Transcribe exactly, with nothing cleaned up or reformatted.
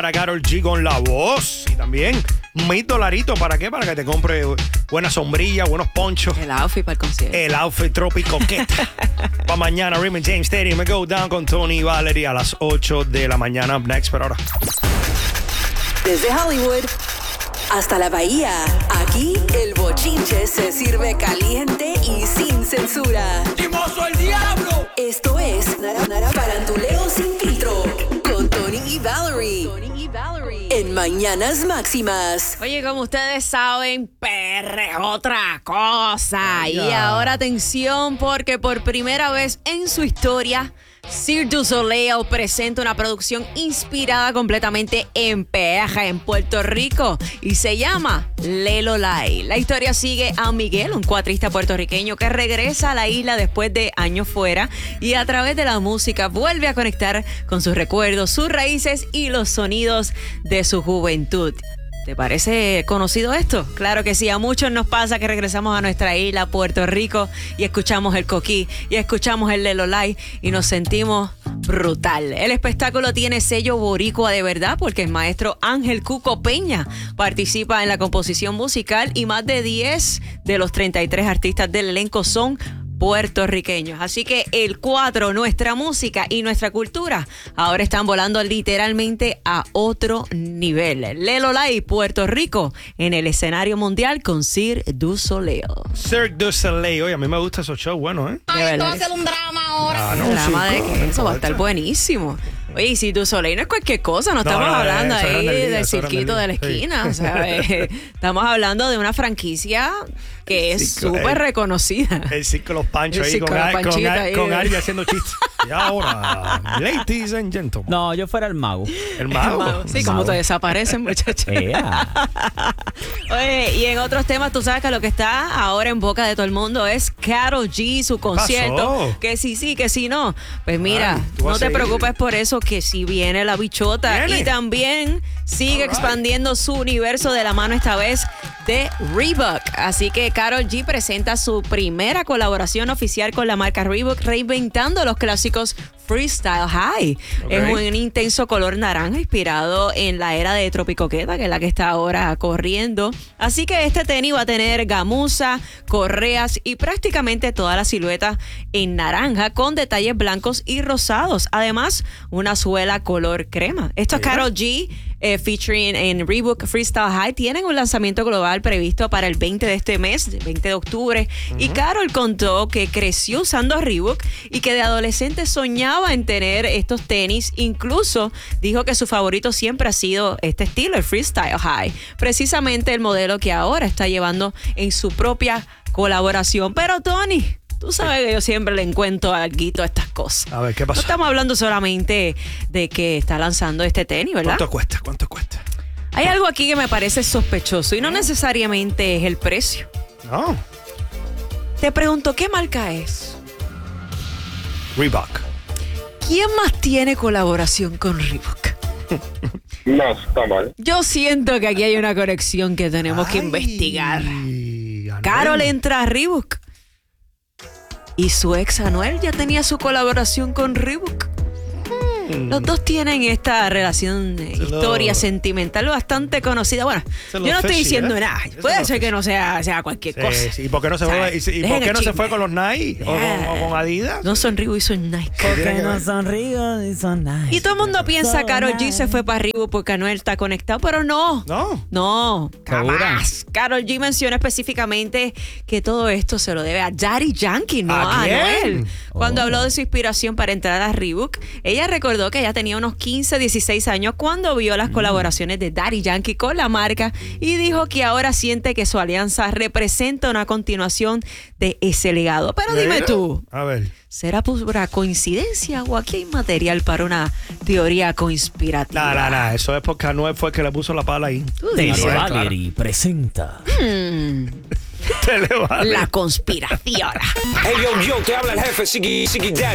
Para Karol G con la voz. Y también mil dolaritos. ¿Para qué? Para que te compre buena sombrilla, buenos ponchos. El outfit para el concierto. El outfit tropico coqueta. Para mañana, Raymond James Stadium. Me go down con Tony y Valerie a las ocho de la mañana. Up next, pero ahora. Desde Hollywood hasta la Bahía, aquí el bochinche se sirve caliente y sin censura. ¡Chimoso el diablo! Esto es Nara Nara Parantuleo sin filtro con Tony y Valerie. Tony y Valerie en Mañanas Máximas. Oye, como ustedes saben, perre es otra cosa. Ay, y ya. ahora atención, porque por primera vez en su historia, Cirque du Soleil presenta una producción inspirada completamente en Peaja, en Puerto Rico, y se llama Lelo Lai. La historia sigue a Miguel, un cuatrista puertorriqueño que regresa a la isla después de años fuera y a través de la música vuelve a conectar con sus recuerdos, sus raíces y los sonidos de su juventud. ¿Te parece conocido esto? Claro que sí, a muchos nos pasa que regresamos a nuestra isla, Puerto Rico, y escuchamos el coquí, y escuchamos el Lelo Lai, y nos sentimos brutal. El espectáculo tiene sello boricua de verdad, porque el maestro Ángel Cuco Peña participa en la composición musical, y más de diez de los treinta y tres artistas del elenco son puertorriqueños. Así que el cuatro, nuestra música y nuestra cultura, ahora están volando literalmente a otro nivel. Lelo Lai, Puerto Rico, en el escenario mundial con Cirque du Soleil. Cirque du Soleil. Oye, a mí me gusta esos shows buenos, ¿eh? De verdad. Vamos a hacer un drama ahora. Ah, no, El drama sí, de no, que no eso va a importa. estar buenísimo. Oye, y Cirque du Soleil no es cualquier cosa, no No, estamos no, hablando eso era ahí en el día, del eso era en el cirquito día, de la sí. esquina, o sea, eh, estamos hablando de una franquicia que es Circo, súper eh. reconocida. El circo Los Panchos El ahí circo con, Los Ar- con, Panchitas Ar- ahí. con Ari haciendo chistes. Y ahora, ladies and gentlemen. No, yo fuera el mago. El mago. Sí, como te desaparecen, muchachos. Ea. Oye, y en otros temas, tú sabes que lo que está ahora en boca de todo el mundo es Karol G, su concierto. pasó? Que sí, sí, que sí, no. Pues mira, Ay, tú vas no te a ir. preocupes por eso, que sí viene la bichota. ¿Viene? Y también sigue All right. expandiendo su universo de la mano esta vez de Reebok. Así que Karol G presenta su primera colaboración oficial con la marca Reebok, reinventando los clásicos Freestyle High. Ok. Es un intenso color naranja inspirado en la era de Tropicoqueta, que es la que está ahora corriendo. Así que este tenis va a tener gamuza, correas y prácticamente toda la silueta en naranja con detalles blancos y rosados. Además, una suela color crema. Esto es Mira. Karol G. Eh, featuring en Reebok Freestyle High. Tienen un lanzamiento global previsto para el veinte de este mes, veinte de octubre. Uh-huh. Y Karol contó que creció usando Reebok y que de adolescente soñaba en tener estos tenis. Incluso dijo que su favorito siempre ha sido este estilo, el Freestyle High. Precisamente el modelo que ahora está llevando en su propia colaboración. Pero Tony, tú sabes que yo siempre le encuentro alguito a estas cosas. A ver, ¿qué pasó? No estamos hablando solamente de que está lanzando este tenis, ¿verdad? ¿Cuánto cuesta? ¿Cuánto cuesta? Hay algo aquí que me parece sospechoso y no necesariamente es el precio. No. Te pregunto, ¿qué marca es? Reebok. ¿Quién más tiene colaboración con Reebok? No, está mal. Yo siento que aquí hay una conexión que tenemos que Ay, investigar. Anuel. Karol entra a Reebok y su ex Anuel ya tenía su colaboración con Reebok. Los dos tienen esta relación, eh, Se lo- historia sentimental bastante conocida. Bueno, Se lo yo no estoy fishy, diciendo ¿eh? nada. Se Puede lo ser que fishy. no sea, sea cualquier Sí, cosa. sí. ¿Y por qué no se ¿Sabes? fue, y, y Dejen por qué el no se chisme. fue con los Nike? ¿O con, o con Adidas? No son Reebok y son Nike. Tiene que ver. son ricos y son nice. Y todo el mundo piensa Son Karol G nice. se fue para Reebok porque Anuel está conectado, pero no. No. No, ¿Segura? jamás. Karol G menciona específicamente que todo esto se lo debe a Daddy Yankee, no ¿A a quién? Anuel. Cuando Oh. habló de su inspiración para entrar a Reebok, ella recordó que ella tenía unos quince, dieciséis años cuando vio las colaboraciones de Daddy Yankee con la marca y dijo que ahora siente que su alianza representa una continuación de ese legado. Pero dime Mira. tú, A ver. ¿será pura coincidencia o aquí hay material para una teoría conspirativa? No, no, no. Eso es porque Anuel fue el que le puso la pala ahí. Tú Tele dices, Anuel, Valerie presenta. Te le vale. la conspiración. Hey, yo, yo, te habla el jefe, Siggy, Siggy Daddy.